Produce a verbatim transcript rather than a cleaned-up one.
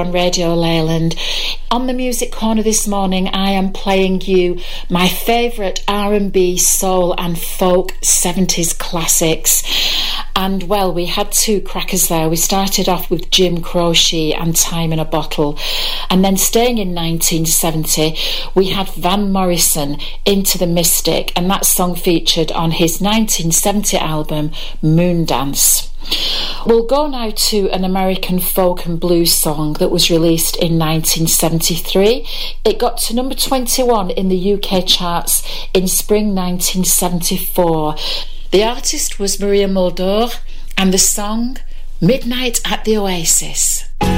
on Radio Leyland. On the Music Corner this morning, I am playing you my favourite R and B, soul and folk seventies classics. And, well, we had two crackers there. We started off with Jim Croce and Time in a Bottle. And then staying in nineteen seventy, we had Van Morrison, Into the Mystic, and that song featured on his nineteen seventy album, Moondance. We'll go now to an American folk and blues song that was released in nineteen seventy-three. It got to number twenty-one in the U K charts in spring nineteen seventy-four. The artist was Maria Muldaur, and the song, Midnight at the Oasis.